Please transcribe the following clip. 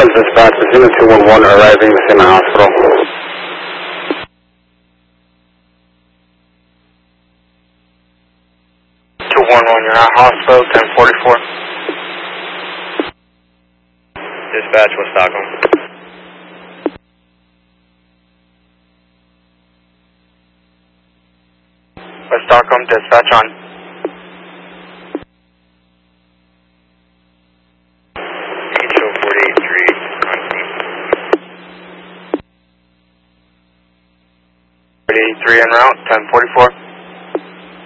dispatch, is unit 211 arriving within the hospital. 211, you're at hospital, 1044. Dispatch, West Stockholm. West Stockholm, dispatch on. HO 483 on scene. 483 en route, 1044.